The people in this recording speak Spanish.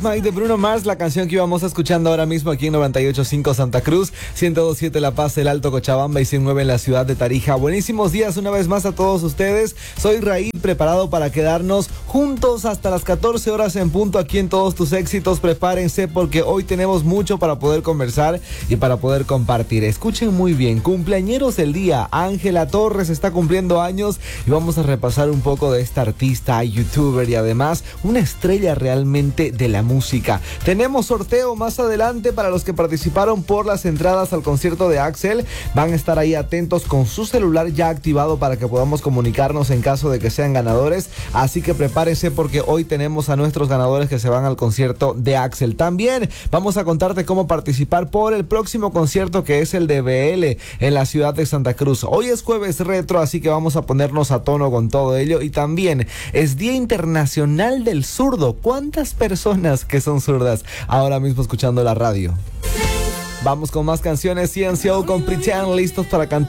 Mike de Bruno Mars, la canción que íbamos escuchando ahora mismo aquí en 98.5 Santa Cruz, 102.7 La Paz, El Alto Cochabamba y 109 en la ciudad de Tarija. Buenísimos días una vez más a todos ustedes. Soy Raíl, preparado para quedarnos juntos hasta las 14 horas en punto aquí en Todos Tus Éxitos. Prepárense porque hoy tenemos mucho para poder conversar y para poder compartir. Escuchen muy bien, cumpleañeros del día. Ángela Torres está cumpliendo años y vamos a repasar un poco de esta artista, youtuber y además una estrella realmente de la música. Tenemos sorteo más adelante para los que participaron por las entradas al concierto de Axel. Van a estar ahí atentos con su celular ya activado para que podamos comunicarnos en caso de que sean ganadores. Así que prepárense porque hoy tenemos a nuestros ganadores que se van al concierto de Axel. También vamos a contarte cómo participar por el próximo concierto que es el de BL en la ciudad de Santa Cruz. Hoy es jueves retro, así que vamos a ponernos a tono con todo ello. Y también es Día Internacional del Zurdo. ¿Cuántas personas que son zurdas ahora mismo escuchando la radio? Vamos con más canciones. CNCO con Pretend, listos para cantar.